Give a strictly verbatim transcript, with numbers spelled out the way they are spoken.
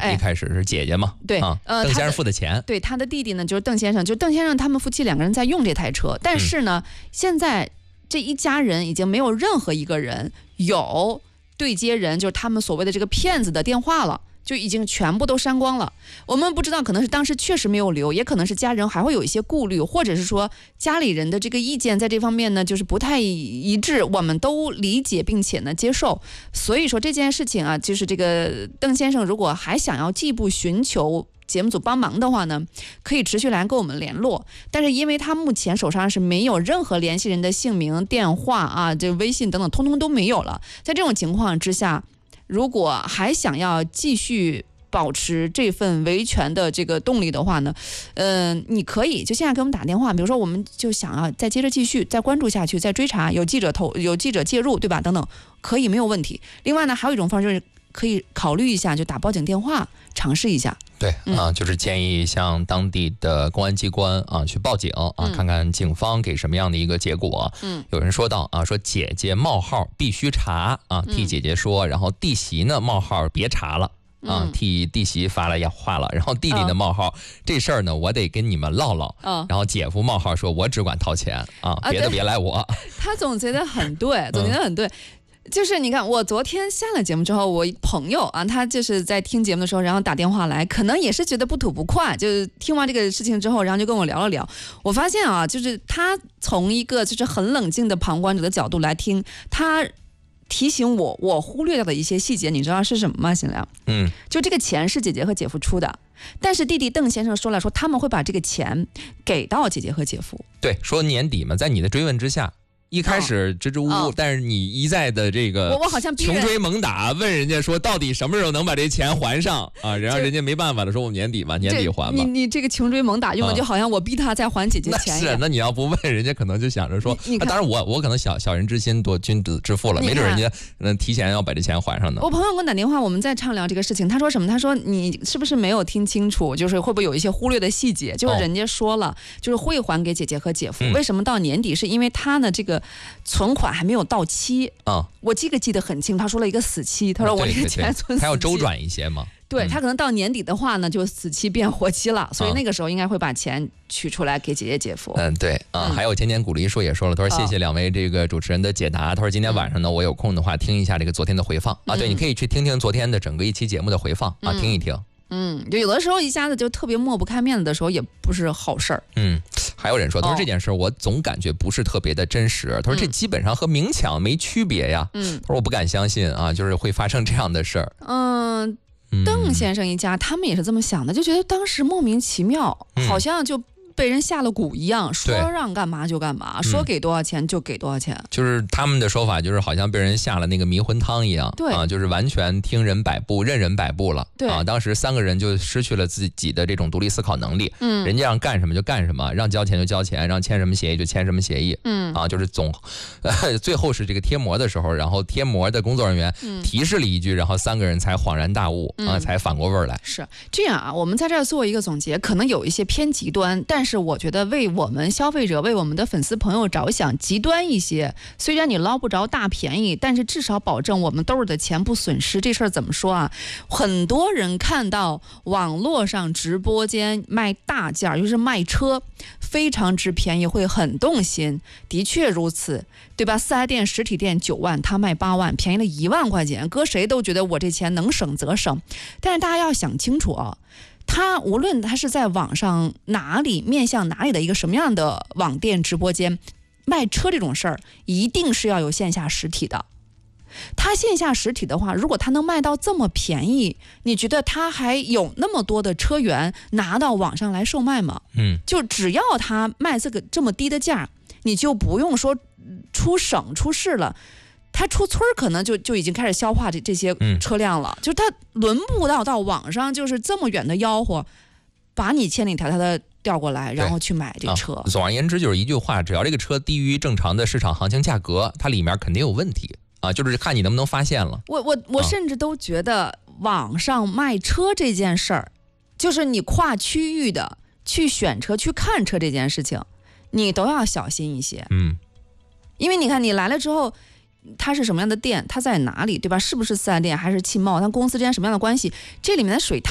哎、一开始是姐姐嘛， 对， 啊、呃，邓先生付的钱， 对，他的弟弟呢就是邓先生，就邓先生他们夫妻两个人在用这台车，但是呢，嗯、现在这一家人已经没有任何一个人有对接人，就是他们所谓的这个骗子的电话了。就已经全部都删光了。我们不知道，可能是当时确实没有留，也可能是家人还会有一些顾虑，或者是说家里人的这个意见在这方面呢，就是不太一致，我们都理解并且呢接受。所以说这件事情啊，就是这个邓先生如果还想要进一步寻求节目组帮忙的话呢，可以持续来跟我们联络。但是因为他目前手上是没有任何联系人的姓名、电话啊，这微信等等，通通都没有了。在这种情况之下，如果还想要继续保持这份维权的这个动力的话呢，呃，你可以就现在给我们打电话，比如说我们就想要再接着继续再关注下去，再追查，有记者投有记者介入，对吧？等等，可以没有问题。另外呢，还有一种方式就是可以考虑一下，就打报警电话尝试一下。 对啊，就是建议向当地的公安机关啊去报警啊， 嗯、 看看警方给什么样的一个结果。 嗯， 有人说到啊，说姐姐冒号必须查啊，替姐姐说，嗯、然后弟媳呢冒号别查了。啊，替弟媳发了话了，然后弟弟的冒号、嗯、这事儿呢，我得跟你们唠唠。嗯，然后姐夫冒号说，我只管掏钱啊，别的别来我。 他总结的很对，总结的很对。嗯，就是你看，我昨天下了节目之后，我朋友啊，他就是在听节目的时候，然后打电话来，可能也是觉得不吐不快，就是听完这个事情之后，然后就跟我聊了聊。我发现啊，就是他从一个就是很冷静的旁观者的角度来听，他提醒我我忽略掉的一些细节，你知道是什么吗？邢良， 嗯， 就这个钱是姐姐和姐夫出的，但是弟弟邓先生说了，说他们会把这个钱给到姐姐和姐夫。 对，说年底嘛，在你的追问之下。一开始支支吾吾，哦，但是你一再的这个我我好像穷追猛打，问人家说到底什么时候能把这钱还上啊？然后人家没办法了，说我们年底吧，年底还吧。 你你这个穷追猛打用的就好像我逼他再还姐姐钱一样。 那是，那你要不问人家，可能就想着说，啊，当然我我可能小小人之心多君子之腹了，没准人家嗯提前要把这钱还上呢。 我朋友给我打电话，我们在畅聊这个事情，他说什么？他说你是不是没有听清楚？就是会不会有一些忽略的细节？就是人家说了，哦，就是会还给姐姐和姐夫，嗯，为什么到年底？是因为他呢这个存款还没有到期啊，哦，我这个记得很清，他说了一个死期，他说我这个钱存死期， 他要周转一些嘛。 对，他可能到年底的话呢，就死期变活期了，所以那个时候应该会把钱取出来给姐姐姐夫。 嗯，对啊，嗯，还有甜甜鼓励说也说了，他说谢谢两位这个主持人的解答，他说今天晚上呢，我有空的话听一下这个昨天的回放啊，对，你可以去听听昨天的整个一期节目的回放啊，听一听。 嗯，就有的时候一下子就特别抹不开面子的时候，也不是好事儿。 嗯，还有人说，他说这件事我总感觉不是特别的真实。他说这基本上和明抢没区别呀。嗯，他说我不敢相信啊，就是会发生这样的事儿。 嗯，邓先生一家他们也是这么想的，就觉得当时莫名其妙， 嗯， 好像就被人下了蛊一样，说让干嘛就干嘛，嗯，说给多少钱就给多少钱。 就是他们的说法，就是好像被人下了那个迷魂汤一样， 对啊，就是完全听人摆布，任人摆布了。 对啊， 当时三个人就失去了自己的这种独立思考能力。嗯，人家让干什么就干什么，让交钱就交钱，让签什么协议就签什么协议。嗯，啊，就是总，呃，最后是这个贴膜的时候，然后贴膜的工作人员提示了一句，嗯，然后三个人才恍然大悟，嗯，啊，才反过味儿来。 是这样啊，我们在这儿做一个总结，可能有一些偏极端，但是我觉得为我们消费者、为我们的粉丝朋友着想，极端一些，虽然你捞不着大便宜，但是至少保证我们兜里的钱不损失。这事儿怎么说啊？很多人看到网络上直播间卖大件，就是卖车，非常之便宜，会很动心。的确如此，对吧？四 S 店实体店九万，他卖八万，便宜了一万块钱，搁谁都觉得我这钱能省则省。但是大家要想清楚啊，他无论他是在网上哪里面向哪里的一个什么样的网店直播间卖车，这种事儿一定是要有线下实体的。他线下实体的话，如果他能卖到这么便宜，你觉得他还有那么多的车源拿到网上来售卖吗？嗯，就只要他卖这个这么低的价，你就不用说出省出市了，他出村可能就就已经开始消化这这些车辆了，嗯，就他轮不到到网上就是这么远的吆喝，把你千里迢迢的调过来，然后去买这车，啊。 总而言之就是一句话，只要这个车低于正常的市场行情价格，它里面肯定有问题啊，就是看你能不能发现了。 我我我甚至都觉得网上卖车这件事儿，就是你跨区域的去选车、去看车这件事情，你都要小心一些。嗯，因为你看你来了之后，它是什么样的店，它在哪里，对吧？是不是四 S 店还是汽贸，它公司之间什么样的关系，这里面的水